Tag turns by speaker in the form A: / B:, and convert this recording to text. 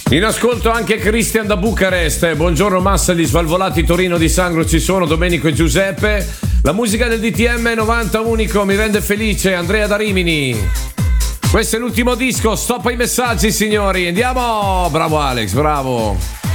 A: In ascolto anche Christian da Bucarest. Buongiorno Massa di Svalvolati, Torino di Sangro ci sono, Domenico e Giuseppe. La musica del DTM 90 unico mi rende felice, Andrea da Rimini. Questo è l'ultimo disco, stop ai messaggi signori, andiamo! Bravo Alex, bravo!